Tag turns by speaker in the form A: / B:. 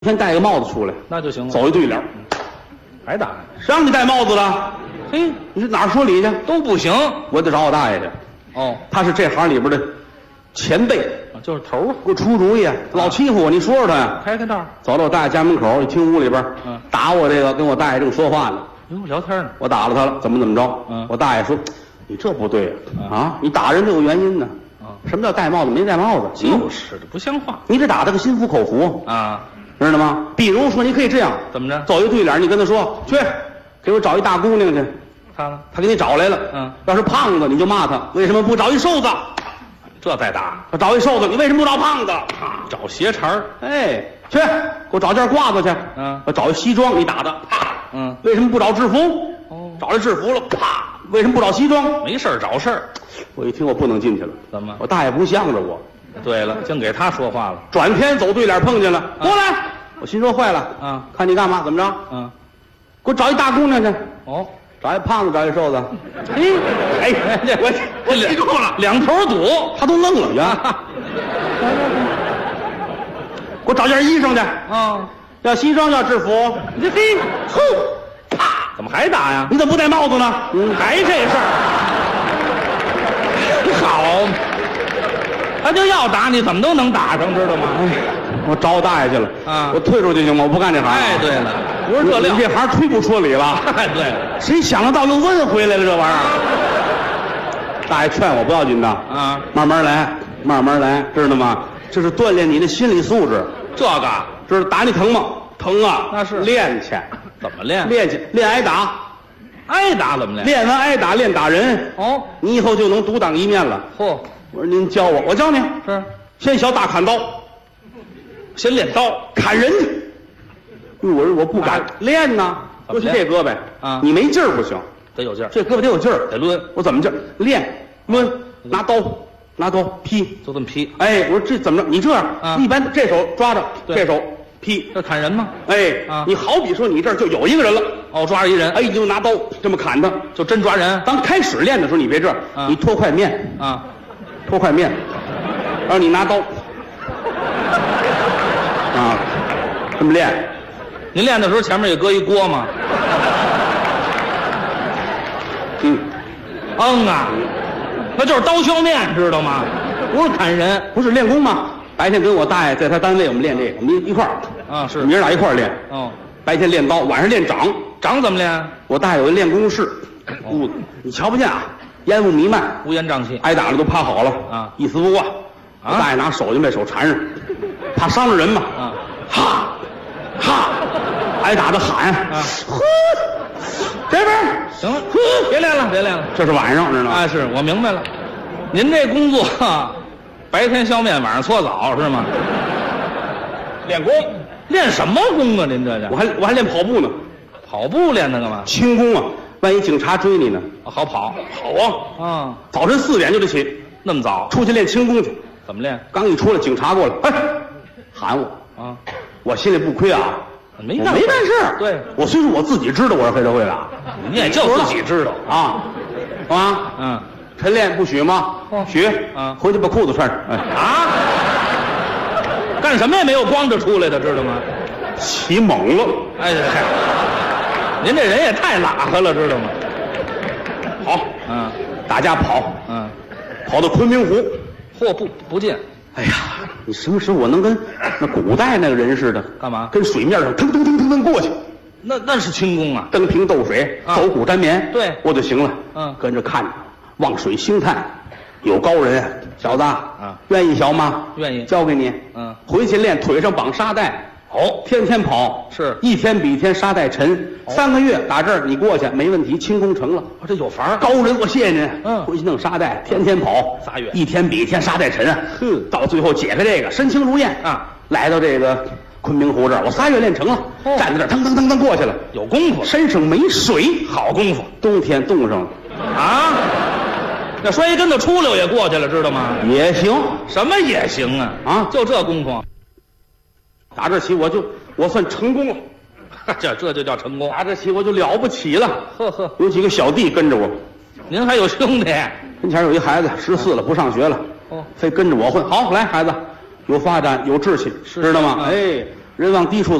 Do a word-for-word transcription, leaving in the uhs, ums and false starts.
A: 先戴个帽子出来，
B: 那就行了。
A: 走一对联，
B: 还打？
A: 谁让你戴帽子了？
B: 嘿，
A: 你这哪儿说理去？
B: 都不行。
A: 我得找我大爷去。
B: 哦，
A: 他是这行里边的前辈，
B: 就是头儿，
A: 给我出主意，老欺负我，你说说他呀？
B: 开开道。
A: 走到我大爷家门口，一听屋里边，
B: 嗯，
A: 打我这个，跟我大爷正说话呢。
B: 哟，聊天呢。
A: 我打了他了，怎么怎么着？
B: 嗯，
A: 我大爷说，你这不对呀，
B: 嗯
A: 啊，你打人都有原因呢。
B: 啊，
A: 什么叫戴帽子没戴帽子？
B: 就是的，不像话
A: 你这打他个心服口服，
B: 啊！
A: 知道吗？比如说，你可以这样，
B: 怎么着？
A: 走一对联，你跟他说去，给我找一大姑娘去。
B: 他呢？
A: 他给你找来了。
B: 嗯，
A: 要是胖子，你就骂他为什么不找一瘦子？
B: 这再打。
A: 找一瘦子，你为什么不找胖子？
B: 找鞋茬儿。
A: 哎，去，给我找件褂子去。
B: 嗯，
A: 我找一西装，你打他。啪。
B: 嗯，
A: 为什么不找制服？
B: 哦，
A: 找来制服了。啪。为什么不找西装？
B: 没事儿找事儿。
A: 我一听，我不能进去了。
B: 怎么？
A: 我大爷不向着我。
B: 对了，净给他说话了。
A: 转天走对联碰见了，过来。我心说坏了。
B: 嗯，
A: 看你干嘛？怎么着？
B: 嗯，
A: 给我找一大姑娘去。
B: 哦，
A: 找一胖子，找一瘦子。
B: 嘿，
A: 哎，我我记住了，
B: 两头堵，
A: 他都愣了呀。给我找件衣裳去。
B: 啊，
A: 要西装，要制服。
B: 你嘿，呼，啪，怎么还打呀？
A: 你怎么不戴帽子呢？
B: 嗯，还这事儿。好，他就要打你，怎么都能打上，知道吗？
A: 哎，我找我大爷去了。
B: 啊，
A: 我退出去行吗？我不干这行。
B: 哎，对了，不是这料，
A: 你这行忒不说理了。
B: 哎，对了，
A: 谁想得到又问回来了这玩意儿？大爷劝我不要紧的
B: 啊，
A: 慢慢来，慢慢来，知道吗？这是锻炼你的心理素质。
B: 这个
A: 知道打你疼吗？疼啊！
B: 那是
A: 练去，
B: 怎么练？
A: 练去，练挨打。
B: 挨打怎么练？
A: 练完挨打，练打人。
B: 哦，
A: 你以后就能独当一面了。
B: 嚯！
A: 我说您教我，我教你。
B: 是，
A: 先小大砍刀，
B: 先练刀
A: 砍人去。我说我不敢练呐，尤其这胳膊
B: 啊，
A: 你没劲儿不行，
B: 得有劲儿，
A: 这胳膊得有劲儿，
B: 得抡。
A: 我怎么劲儿？练抡，拿刀，拿刀劈，
B: 就这么劈。
A: 哎，我说这怎么着？你这样，
B: 啊
A: 一般这手抓着，这手劈，
B: 这砍人吗？
A: 哎，
B: 啊，
A: 你好比说你这儿就有一个人了，
B: 哦，抓着一人，
A: 哎，你就拿刀这么砍他，
B: 就真抓人。
A: 当开始练的时候，你别这样，
B: 啊
A: 你拖块面，
B: 啊，
A: 拖块面，然后你拿刀，啊，这么练。
B: 您练的时候前面也搁一锅吗？
A: 嗯，
B: 嗯啊，那就是刀削面，知道吗？不是砍人。
A: 不是练功吗？白天跟我大爷在他单位，我们练这个，我们一块儿
B: 啊，是
A: 明儿俩一块儿练。
B: 哦，
A: 白天练刀，晚上练掌。
B: 掌怎么练？
A: 我大爷有一练功室，屋子你瞧不见啊，烟雾弥漫，
B: 乌烟瘴气。
A: 挨打了都趴好了
B: 啊，
A: 一丝不挂。我大爷拿手就把手缠上，怕伤着人嘛。
B: 啊，
A: 哈，哈，挨打的喊
B: 啊，
A: 呼，这边
B: 行了，别练了，别练了。
A: 这是晚上，知道吗？
B: 啊，是我明白了。您这工作，白天削面，晚上搓澡是吗？
A: 练功，
B: 练什么功啊？您这叫
A: 我还我还练跑步呢，
B: 跑步练它干嘛？
A: 轻功啊，万一警察追你呢？
B: 哦好跑
A: 跑啊！
B: 啊！
A: 早晨四点就得起，
B: 那么早？
A: 出去练轻功去。
B: 怎么练？
A: 刚一出来，警察过来，哎，喊我
B: 啊！
A: 我心里不亏啊，
B: 没干
A: 我没干事。
B: 对，
A: 我虽说我自己知道我是黑社会的，
B: 你也就自己知道
A: 啊，啊，
B: 嗯，
A: 晨练不许吗？
B: 哦
A: 许，
B: 啊，
A: 回去把裤子穿上。哎
B: 啊，干什么也没有光着出来的，知道吗？
A: 起猛了，
B: 哎嗨，您这人也太拉黑了，知道吗？
A: 好，
B: 嗯，
A: 大家跑，
B: 嗯，
A: 跑到昆明湖。
B: 嚯，不不见。
A: 哎呀，你什么时候我能跟那古代那个人似的？
B: 干嘛？
A: 跟水面上腾腾腾腾腾过去，
B: 那那是轻功啊，
A: 登平斗水，
B: 啊
A: 走骨沾棉，
B: 对
A: 我就行了。
B: 嗯，
A: 跟着看着，望水兴叹，有高人，小子
B: 啊，
A: 愿意学吗？
B: 愿意，
A: 教给你。
B: 嗯，
A: 回去练，腿上绑沙带。哦，天天跑，
B: 是
A: 一天比一天沙带沉。三个月打这儿你过去没问题，轻功成了。
B: 哦，这有法儿。
A: 高人，我谢谢您。
B: 嗯，
A: 回去弄沙带，天天跑，
B: 仨月，
A: 一天比一天沙带沉啊。哼，到最后解开这个，身轻如燕
B: 啊，
A: 来到这个昆明湖这儿，我仨月练成了，
B: 哦、
A: 站在这儿，腾腾腾腾过去了，
B: 有功夫，
A: 身上没水，
B: 好功夫。
A: 冬天冻上了
B: 啊，那摔一跟头出溜也过去了，知道吗？
A: 也行，
B: 什么也行啊？
A: 啊，
B: 就这功夫，
A: 打这起我就我算成功了。
B: 这这就叫成功，
A: 打这起我就了不起了。
B: 呵呵，
A: 有几个小弟跟着我，
B: 您还有兄弟？
A: 跟前有一孩子十四了，不上学了，
B: 哦，
A: 非跟着我混。好，来孩子，有发展，有志气，知道吗？哎， 人往低处